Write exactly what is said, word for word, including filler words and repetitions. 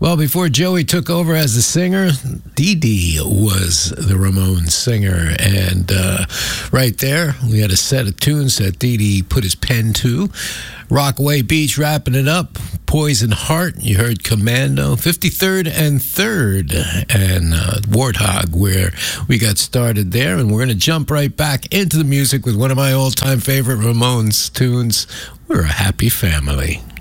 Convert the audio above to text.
Well, before Joey took over as the singer, Dee Dee was the Ramones singer. And uh, right there, we had a set of tunes that Dee Dee put his pen to. Rockaway Beach wrapping it up. Poison Heart, you heard Commando. fifty-third and third, and uh, Warthog, where we got started there. And we're going to jump right back into the music with one of my all-time favorite Ramones tunes, We're a Happy Family.